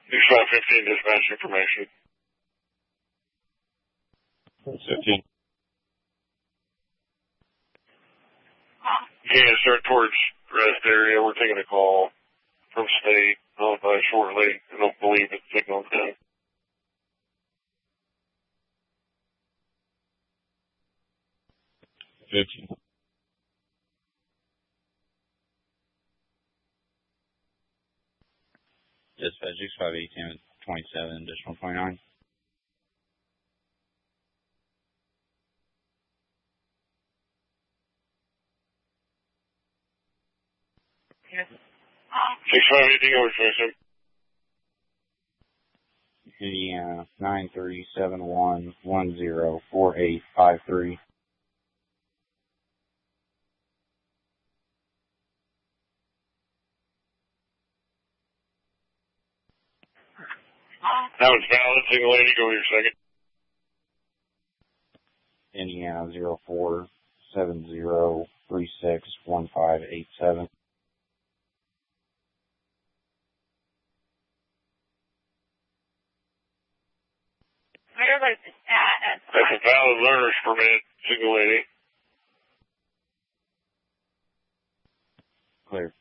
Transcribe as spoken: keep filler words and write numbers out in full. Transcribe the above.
six five fifteen dispatch information. fifteen. Yeah, start towards rest area. We're taking a call from state. I'll by shortly. I don't believe it's signal ten. fifteen. Dispatch six five eighteen twenty-seven, additional twenty-nine. six five eighteen over twenty-seven. Indiana nine three seven one one zero four eight five three. That was valid. Single lady, go with your second. Indiana zero four seven zero three six one five eight seven. Where was it at? That's a valid learner's permit. Single lady. Clear.